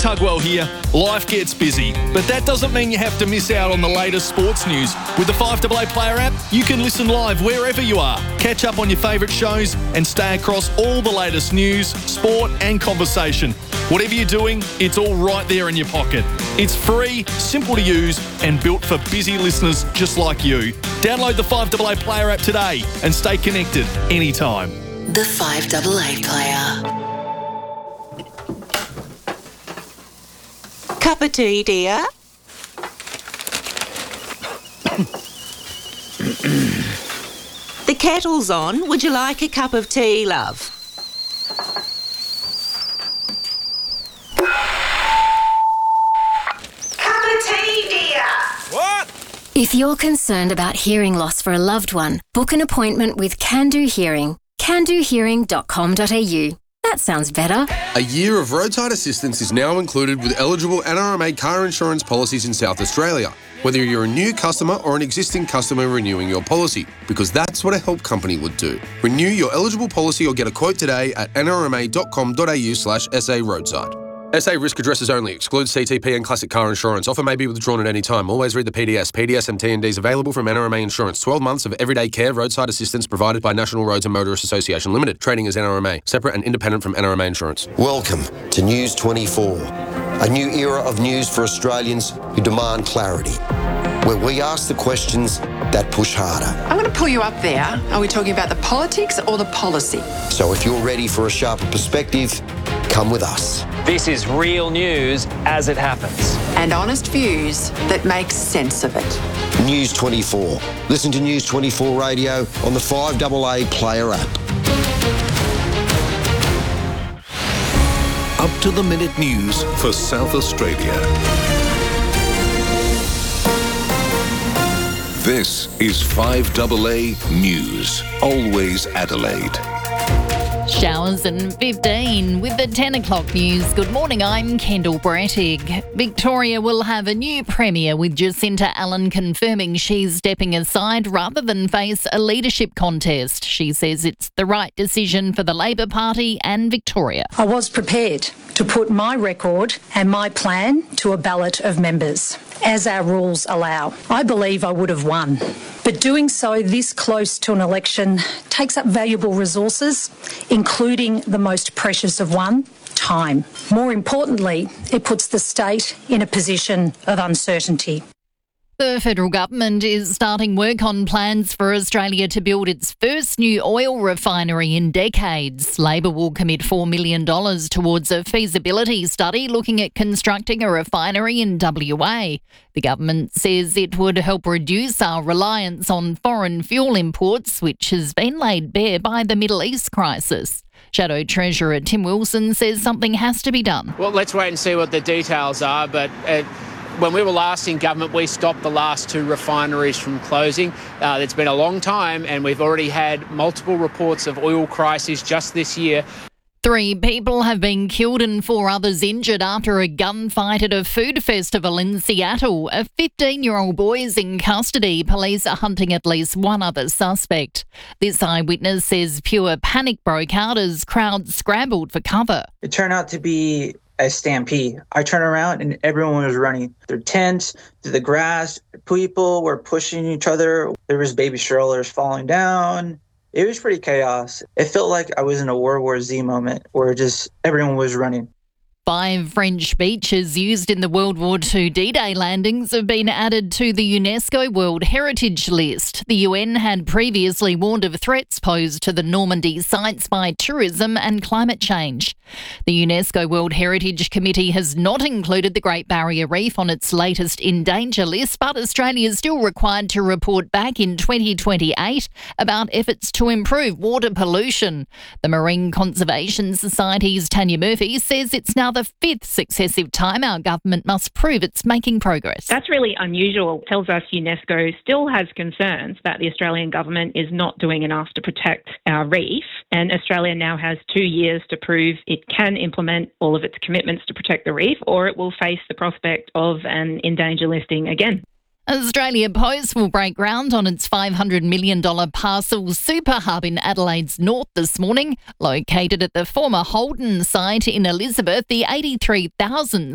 Tugwell here. Life gets busy, but that doesn't mean you have to miss out on the latest sports news. With the 5AA Player app, you can listen live wherever you are, catch up on your favourite shows and stay across all the latest news, sport and conversation. Whatever you're doing, it's all right there in your pocket. It's free, simple to use and built for busy listeners just like you. Download the 5AA Player app today and stay connected anytime. The 5AA Player. Cup of tea, dear? The kettle's on. Would you like a cup of tea, love? Cup of tea, dear. What? If you're concerned about hearing loss for a loved one, book an appointment with Can Do Hearing. candohearing.com.au. That sounds better. A year of roadside assistance is now included with eligible NRMA car insurance policies in South Australia, whether you're a new customer or an existing customer renewing your policy, because that's what a help company would do. Renew your eligible policy or get a quote today at nrma.com.au/SA roadside. SA risk addresses only. Excludes CTP and classic car insurance. Offer may be withdrawn at any time. Always read the PDS. PDS and T&Ds available from NRMA Insurance. 12 months of everyday care roadside assistance provided by National Roads and Motorists Association Limited. Trading as NRMA. Separate and independent from NRMA Insurance. Welcome to News 24. A new era of news for Australians who demand clarity, where we ask the questions that push harder. I'm going to pull you up there. Are we talking about the politics or the policy? So if you're ready for a sharper perspective, come with us. This is real news as it happens. And honest views that make sense of it. News 24. Listen to News 24 Radio on the 5AA Player app. Up-to-the-minute news for South Australia. This is 5AA News. Always Adelaide. Showers and 15 with the 10 o'clock news. Good morning, I'm Kendall Brettig. Victoria will have a new Premier with Jacinta Allen confirming she's stepping aside rather than face a leadership contest. She says it's the right decision for the Labor Party and Victoria. I was prepared to put my record and my plan to a ballot of members, as our rules allow. I believe I would have won. But doing so this close to an election takes up valuable resources, including the most precious of one, time. More importantly, it puts the state in a position of uncertainty. The federal government is starting work on plans for Australia to build its first new oil refinery in decades. Labor will commit $4 million towards a feasibility study looking at constructing a refinery in WA. The government says it would help reduce our reliance on foreign fuel imports, which has been laid bare by the Middle East crisis. Shadow Treasurer Tim Wilson says something has to be done. Well, let's wait and see what the details are, but when we were last in government, we stopped the last two refineries from closing. It's been a long time and we've already had multiple reports of oil crises just this year. 3 people have been killed and 4 others injured after a gunfight at a food festival in Seattle. A 15-year-old boy is in custody. Police are hunting at least one other suspect. This eyewitness says pure panic broke out as crowds scrambled for cover. It turned out to be a stampede. I turned around and everyone was running through tents, through the grass. People were pushing each other. There was baby strollers falling down. It was pretty chaos. It felt like I was in a World War Z moment where just everyone was running. 5 French beaches used in the World War II D-Day landings have been added to the UNESCO World Heritage List. The UN had previously warned of threats posed to the Normandy sites by tourism and climate change. The UNESCO World Heritage Committee has not included the Great Barrier Reef on its latest in danger list, but Australia is still required to report back in 2028 about efforts to improve water pollution. The Marine Conservation Society's Tanya Murphy says it's now the 5th successive time our government must prove it's making progress. That's really unusual. It tells us UNESCO still has concerns that the Australian government is not doing enough to protect our reef, and Australia now has 2 years to prove it can implement all of its commitments to protect the reef, or it will face the prospect of an in danger listing again. Australia Post will break ground on its $500 million parcel super hub in Adelaide's north this morning. Located at the former Holden site in Elizabeth, the 83,000